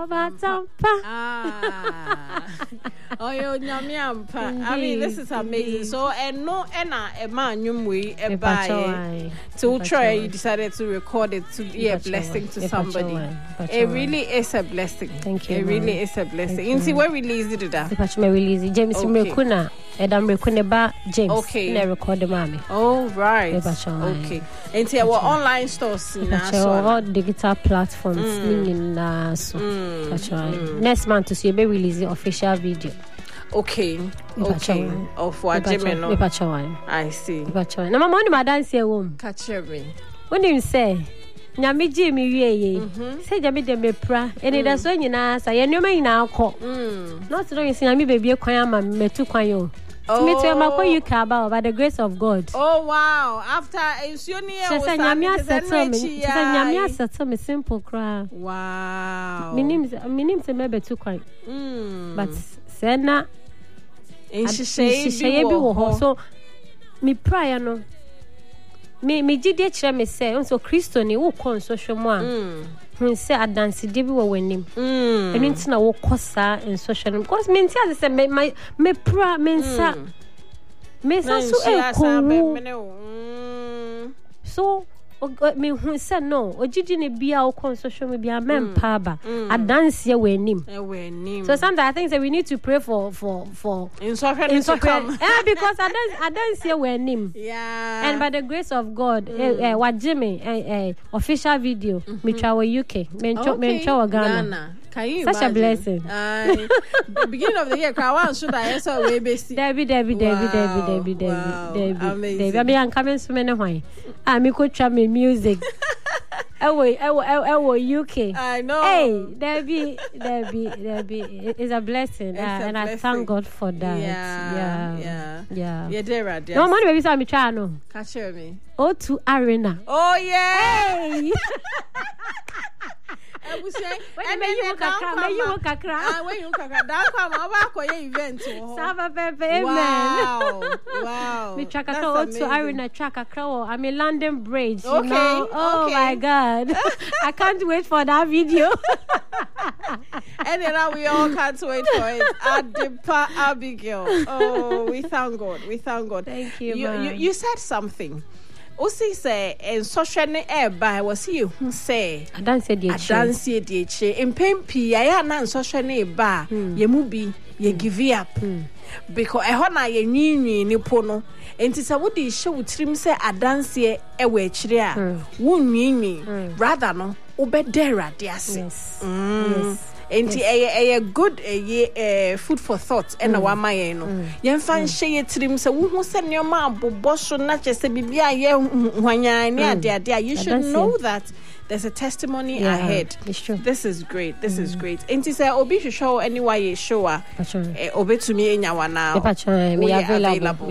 Oh, yo, nyamiampa. I mean, this is amazing. So, and no, a man, you to try, you decided to record it to be a blessing to somebody. It really is a blessing. Thank you. It really is a blessing. And see, where release it? Release James Mekuna. Edam Rekuneba James. Okay. Ne record the mommy. Oh, right. Okay. And see, our online stores all digital platforms. Next month to see a release the official video. Okay. Of what Jimmy? I see. Now, my money, my dance here, womb. Catch me. When you say, Nyami Jimmy, say Jamie de Mepra, and it does when you ask, I know me now call. Not to know you see me baby a quayama, me too quayo. To me, to my you cabal by the grace of God. Oh, wow. After a Nyamia settle me simple cry. Wow. My name's a maybe too quite. But Senna. And she say, so me prior no. Me did me say, so Christo ni who con social one. When say I dance, Debbie will win him. And it's now what cosa and social. Because men say, me pra mensa. Mensa so me who said no, or did you be our social media man paba? I dance here with him. So sometimes I think that we need to pray for in come. Because I dance here with him. Yeah. And by the grace of God, what Jimmy official video, me travel UK, me travel Ghana. Can you such imagine? A blessing. The beginning of the year, I should I saw way basic. Debbie. I mean, I'm coming so many way. I could try me music. UK. I know. Hey, Debbie, it's a blessing, and I thank God for that. Yeah. Yeah, there, right. No money, baby, so I'm trying to catch me. O2 Arena. Oh yeah. Hey. I would say, when you look at when you that come our event. Sava Pepe, wow. We track a O2 Arena track a crow. I'm in London Bridge. Okay. Oh my God. I can't wait for that video. And then we all can't wait for it. Adepa Abigail. Oh, we thank God. Thank you. You said something. Osi say en social ne by was he who say I dance the impempi ya na social ne ba ye mu bi ye give up because e ho na ye nwinwi ni po no enti say wo de hye trim say adanse e we akire a wo nwinwi rather no obedera de ase yes. Enti a good food for thought and a wama ye no yemfa nhye trim se wo hu se neoma abobo so na chese bibia ye hwanyan ne ade you should know that there's a testimony ahead. It's true. This is great. Enti say obi show anyway ye show obi to me enya wana we available.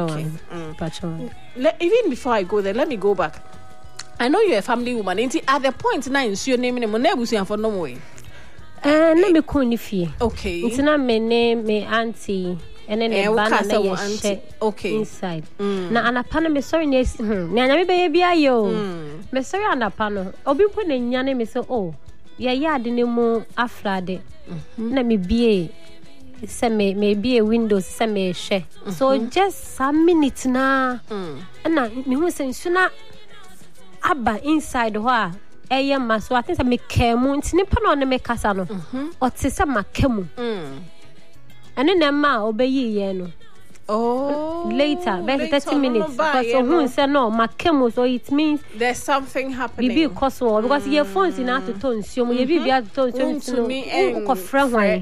Even before I go there, let me go back. I know you're a family woman. Enti at the point na nsuo name ne mo na ebusu for no way. Na me ko ni fie. Okay. It's na me auntie and then the banana na ye okay inside. Na anapa na me sorry na na nya me be bia yo. Me sorry anapa no. Obi po na nya na me say oh, ya ade ne mu afrade. Na me bie say me bie windows say me hwe. So just some minutes na na me hu say suna aba inside ho so I think I make kemu ntini pa no me kasa no o te se makemu and then ma obeyi ye no later 30 minutes because who say no makemu so it means there's something happening because your phones in out to tone so you be to tone to me ko fra hwan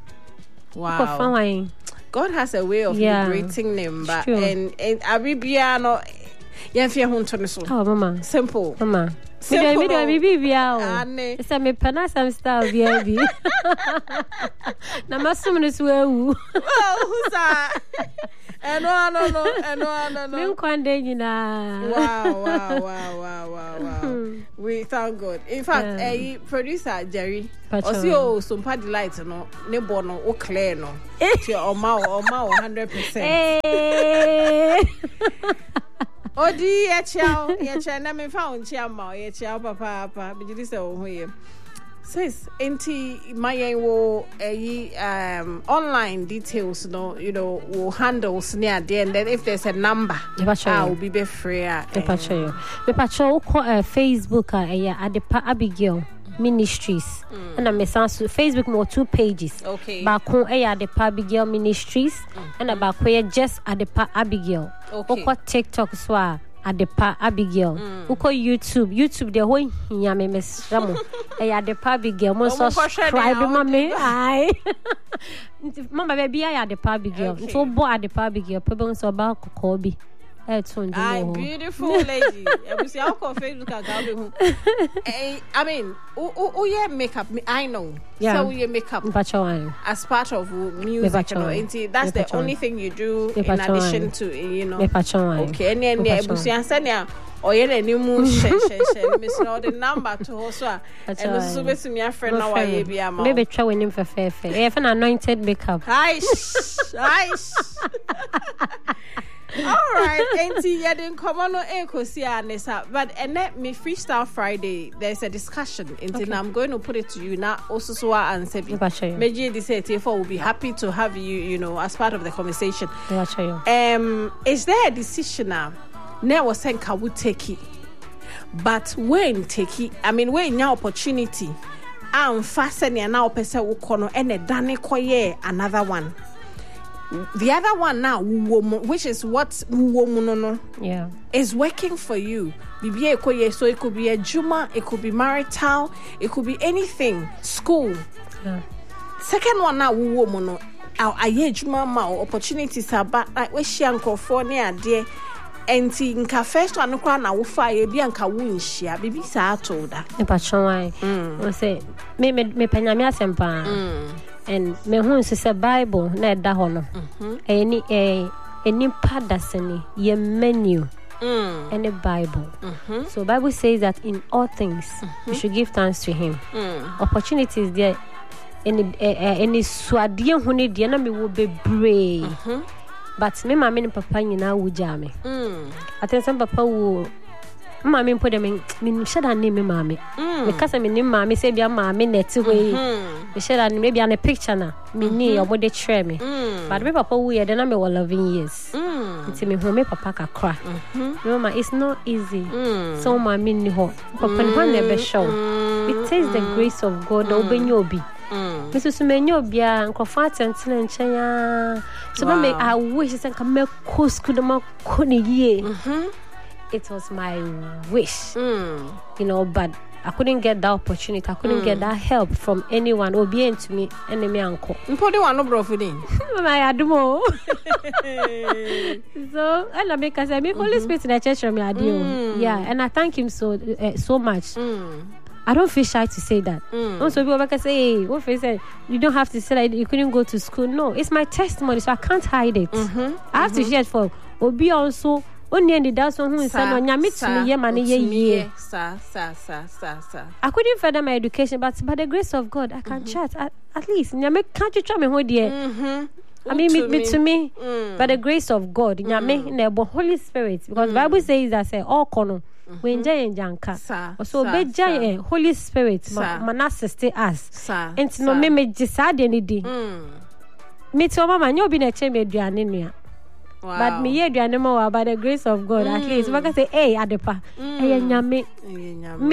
wow God has a way of liberating them but and Arabia no yemfie ho nto ne so oh mama simple mama Video it's a me pana some style baby. Na masum no so ewu. Who's that? No. Me kwande nyina. Wow. We thank God. In fact, producer Jerry Osio Sumpa Delight no ne bono o clear no. Ti o ma 100%. Odi ye chia na me fa on chia ma ye chia papa bi di se o ho ye Sis, enti my wo online details, no, you know, will handles near there, and then if there's a number, I will be free. Me pacho Facebook Adepa Abigail Ministries, and I'm Facebook more 2 pages. Okay. Bako Adepa Abigail Ministries, and about just Adepa Abigail. Okay. TikTok swa Adepa Abigail. Uko YouTube the whole nyame mesramo. Adepa Abigail mo subscribe mama. Ai. Mama baby Adepa Abigail. So bo Adepa Abigail people so ba kokobi. Beautiful lady. I mean, yeah, makeup. I know. Yeah. So you makeup as part of music. You know, that's the only thing you do in addition to, you know. Okay, and then or any moon miss the number to also and the me a friend now maybe try him for fair. If an anointed makeup. Hi. All right, auntie, you didn't come on Nessa, but and let me Freestyle Friday. There's a discussion, and I'm going to put it to you now. Also, so and Sebi, Meji DCTF will be happy to have you, you know, as part of the conversation. Is there a decision now? Now was saying can we take it, but when take it, I mean when your opportunity, I'm fastening now person will corner and a dane koye another one. The other one now, which is what is working for you. So it could be a Juma, it could be marital, it could be anything, school. Yeah. Second one now, our Juma opportunities are back like we share for near dear. And in first one, na fire be and share, baby, sa told that. I say, me penamia sempa. And me who says a Bible na da hono. Any padaseni ye menu. Any Bible. So Bible says that in all things you should give thanks to Him. Opportunities there. Any swadie huni dia na me wo bebre. But me mama and papa nyina wo jame. Atensan papa wo mama put them in shada name me mama. Because me name mama say bia mama net way. Me shada maybe an a picture na me ni or body try me. But me papa wo ye then me 11 years. It's me home papa ka cry. Mama it's not easy. So mama ni ho. Papa ni one never show. It takes the grace of God obenyobi. Mrs. Menyo bia nkofat entene nchenya. So I wish I can make school it was my wish. You know, but I couldn't get that opportunity. I couldn't get that help from anyone or be to me enemy uncle. Important one no bro for them. My admo. So and because I make Holy Spirit in the church from me adio. Yeah, and I thank him so much. I don't feel shy to say that. Also, people can say, hey, what if you don't have to say that you couldn't go to school. No, it's my testimony, so I can't hide it. I have to share it for Obi also. Only in the dance who is on ye. I couldn't further my education, but by the grace of God, I can chat. At least, can't you try me, oh dear? I mean, to me, by the grace of God, the Holy Spirit, because the Bible says that say all corner. When Jay Janka, so be Jay Holy Spirit, Manasseh stay us, and no me decide any day. Me to mama, you been a chamber diania. But me ye dianimo by the grace of God, at least. Like I say, hey, Adepa, hey, nyame.